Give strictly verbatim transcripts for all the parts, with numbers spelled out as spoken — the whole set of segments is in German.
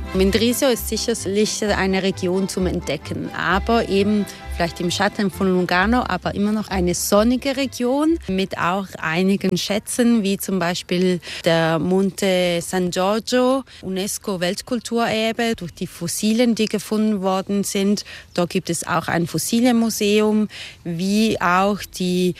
Mendrisio ist sicherlich eine Region zum Entdecken, aber eben vielleicht im Schatten von Lugano, aber immer noch eine sonnige Region mit auch einigen Schätzen, wie zum Beispiel der Monte San Giorgio, UNESCO-Weltkulturerbe, durch die Fossilien, die gefunden worden sind. Dort gibt es auch ein Fossilienmuseum, wie auch die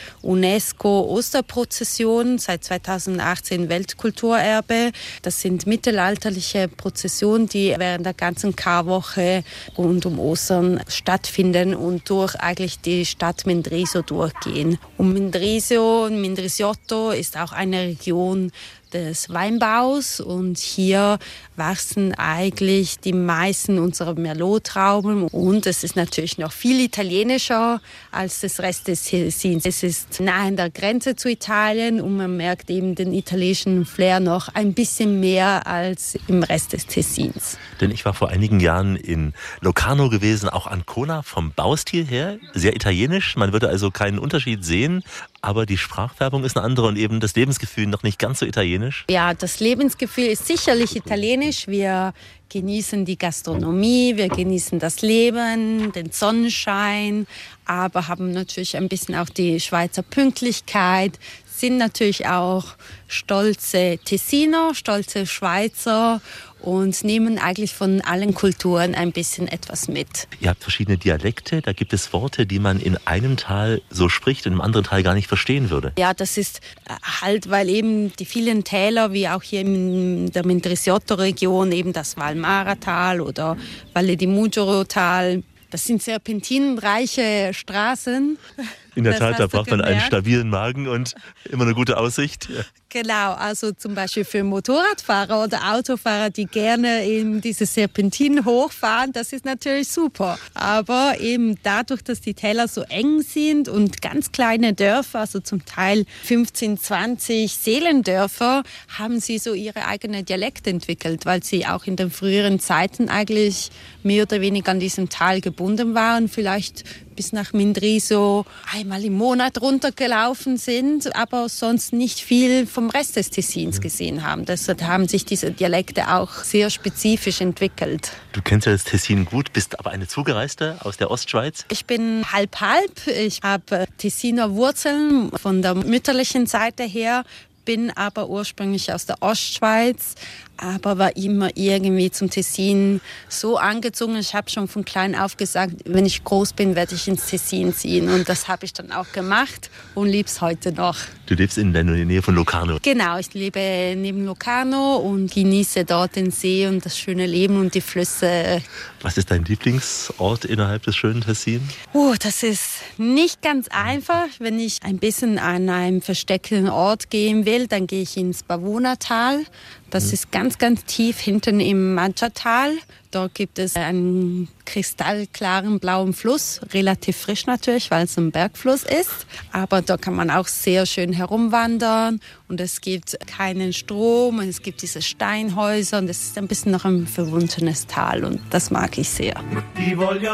UNESCO-Osterprozession, seit zweitausendachtzehn Weltkulturerbe. Das sind mittelalterliche Prozessionen, die während der ganzen Karwoche rund um Ostern stattfinden und durch eigentlich die Stadt Mendrisio durchgehen. Und Mendrisio, Mendrisiotto ist auch eine Region des Weinbaus und hier wachsen eigentlich die meisten unserer Merlot-Trauben und es ist natürlich noch viel italienischer als das Rest des Tessins. Es ist nahe an der Grenze zu Italien und man merkt eben den italienischen Flair noch ein bisschen mehr als im Rest des Tessins. Denn ich war vor einigen Jahren in Locarno gewesen, auch Ancona, vom Baustil her, sehr italienisch. Man würde also keinen Unterschied sehen, aber die Sprachfärbung ist eine andere und eben das Lebensgefühl noch nicht ganz so italienisch. Ja, das Lebensgefühl ist sicherlich italienisch. Wir genießen die Gastronomie, wir genießen das Leben, den Sonnenschein, aber haben natürlich ein bisschen auch die Schweizer Pünktlichkeit, sind natürlich auch stolze Tessiner, stolze Schweizer und nehmen eigentlich von allen Kulturen ein bisschen etwas mit. Ihr habt verschiedene Dialekte, da gibt es Worte, die man in einem Tal so spricht und im anderen Tal gar nicht verstehen würde. Ja, das ist halt, weil eben die vielen Täler, wie auch hier in der Mendrisiotto-Region, eben das Valmara-Tal oder Valle di Muggioro-Tal, das sind serpentinenreiche Straßen. In der Tat, da braucht man einen stabilen Magen und immer eine gute Aussicht. Ja. Genau, also zum Beispiel für Motorradfahrer oder Autofahrer, die gerne eben diese Serpentinen hochfahren, das ist natürlich super. Aber eben dadurch, dass die Täler so eng sind und ganz kleine Dörfer, also zum Teil fünfzehn, zwanzig Seelendörfer, haben sie so ihre eigene Dialekte entwickelt, weil sie auch in den früheren Zeiten eigentlich mehr oder weniger an diesem Tal gebunden waren, vielleicht bis nach Mendrisio einmal im Monat runtergelaufen sind, aber sonst nicht viel vom Rest des Tessins gesehen haben. Deshalb haben sich diese Dialekte auch sehr spezifisch entwickelt. Du kennst ja das Tessin gut, bist aber eine Zugereiste aus der Ostschweiz. Ich bin halb-halb. Ich habe Tessiner Wurzeln von der mütterlichen Seite her, bin aber ursprünglich aus der Ostschweiz, aber war immer irgendwie zum Tessin so angezogen. Ich habe schon von klein auf gesagt, wenn ich groß bin, werde ich ins Tessin ziehen. Und das habe ich dann auch gemacht und liebe es heute noch. Du lebst in der Nähe von Locarno? Genau, ich lebe neben Locarno und genieße dort den See und das schöne Leben und die Flüsse. Was ist dein Lieblingsort innerhalb des schönen Tessin? Oh, das ist nicht ganz einfach. Wenn ich ein bisschen an einem versteckten Ort gehen will, dann gehe ich ins Pavona-Tal. Das ist ganz, ganz tief hinten im Maggiatal. Dort gibt es einen kristallklaren blauen Fluss, relativ frisch natürlich, weil es ein Bergfluss ist. Aber da kann man auch sehr schön herumwandern und es gibt keinen Strom und es gibt diese Steinhäuser und es ist ein bisschen noch ein verwunschenes Tal und das mag ich sehr.